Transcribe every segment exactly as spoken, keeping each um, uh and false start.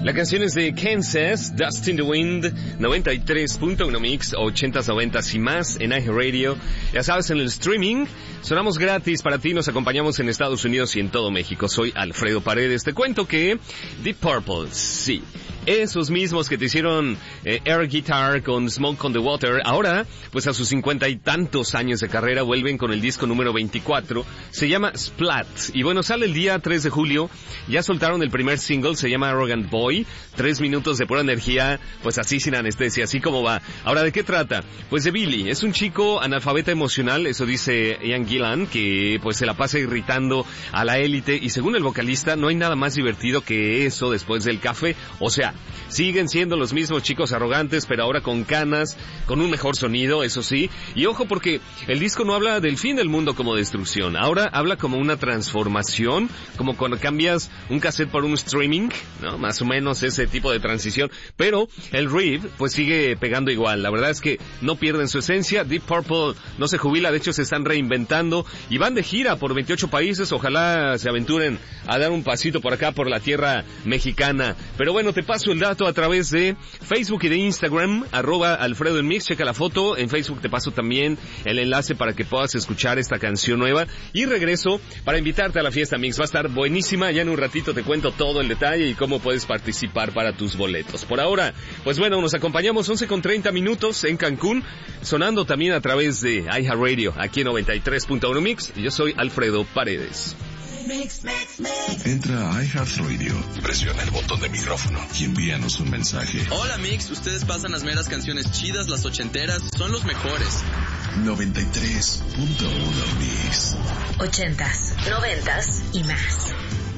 La canción es de Kansas, Dust in the Wind, noventa y tres punto uno Mix, ochentas, noventas y más en iHeartRadio. Ya sabes, en el streaming, sonamos gratis para ti, nos acompañamos en Estados Unidos y en todo México. Soy Alfredo Paredes. Te cuento que Deep Purple, sí, esos mismos que te hicieron eh, air guitar con Smoke on the Water, ahora, pues a sus cincuenta y tantos años de carrera, vuelven con el disco número veinticuatro, se llama Splat, y bueno, sale el día tres de julio, ya soltaron el primer single, se llama Arrogant Boy, tres minutos de pura energía, pues así sin anestesia, así como va. Ahora, ¿de qué trata? Pues de Billy, es un chico analfabeta emocional, eso dice Ian Gillan, que pues se la pasa irritando a la élite, y según el vocalista, no hay nada más divertido que eso después del café, o sea, siguen siendo los mismos chicos arrogantes, pero ahora con canas, con un mejor sonido, eso sí. Y ojo, porque el disco no habla del fin del mundo como destrucción. Ahora habla como una transformación, como cuando cambias un cassette por un streaming, ¿no? Más o menos ese tipo de transición. Pero el riff, pues sigue pegando igual. La verdad es que no pierden su esencia. Deep Purple no se jubila, de hecho se están reinventando y van de gira por veintiocho países. Ojalá se aventuren a dar un pasito por acá, por la tierra mexicana. Pero bueno, te paso el dato a través de Facebook y de Instagram, arroba Alfredo en Mix, checa la foto, en Facebook te paso también el enlace para que puedas escuchar esta canción nueva, y regreso para invitarte a la fiesta Mix, va a estar buenísima, ya en un ratito te cuento todo el detalle y cómo puedes participar para tus boletos. Por ahora, pues bueno, nos acompañamos once con treinta minutos en Cancún, sonando también a través de iHeartRadio, aquí en noventa y tres punto uno Mix, y yo soy Alfredo Paredes. Mix, mix, mix. Entra a iHeartRadio, presiona el botón de micrófono y envíanos un mensaje. Hola Mix, ustedes pasan las meras canciones chidas, las ochenteras, son los mejores. noventa y tres punto uno Mix. Ochentas, noventas y más.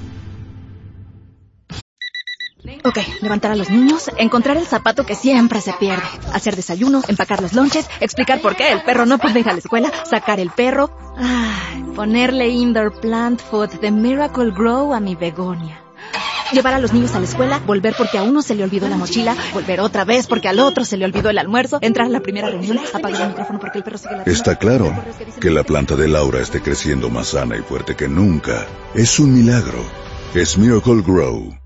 Ok, levantar a los niños, encontrar el zapato que siempre se pierde, hacer desayuno, empacar los lonches, explicar por qué el perro no puede ir a la escuela, sacar el perro, ay, ponerle indoor plant food de Miracle Grow a mi begonia. Llevar a los niños a la escuela, volver porque a uno se le olvidó la mochila, volver otra vez porque al otro se le olvidó el almuerzo, entrar a la primera reunión, apagar el micrófono porque el perro sigue la... Está claro que la planta de Laura esté creciendo más sana y fuerte que nunca. Es un milagro. Es Miracle Grow.